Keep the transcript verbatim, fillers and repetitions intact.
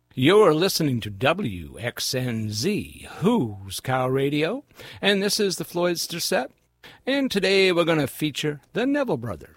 You're listening to W X N Z, Who's Cow Radio, and this is the Floydster Set. And today we're going to feature the Neville Brothers.